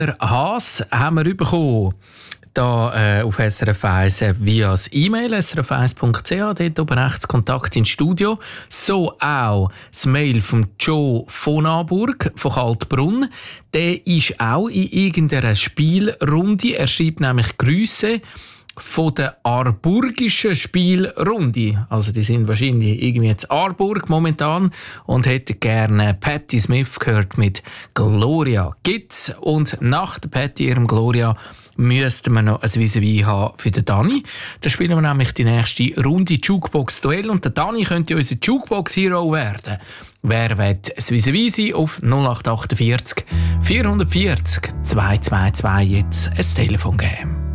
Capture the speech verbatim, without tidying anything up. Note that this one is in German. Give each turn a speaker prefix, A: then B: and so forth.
A: Haas haben wir bekommen. Da äh, auf S R F eins äh, via das E-Mail s r f eins punkt c h, dort oben rechts Kontakt ins Studio. So auch das Mail von Joe von Aburg von Kaltbrunn. Der ist auch in irgendeiner Spielrunde. Er schreibt nämlich Grüße von der Aarburgischen Spielrunde. Also die sind wahrscheinlich irgendwie jetzt Aarburg momentan und hätte gerne Patti Smith gehört mit Gloria gibt's. Und nach der Patti, ihrem Gloria, müssten wir noch ein Vis-à-vis haben für den Dani. Da spielen wir nämlich die nächste Runde Jukebox-Duell und der Dani könnte unser Jukebox-Hero werden. Wer will ein Vis-à-vis sein? Auf null acht vier acht vier vierzig zwei zwei zwei jetzt ein Telefon geben.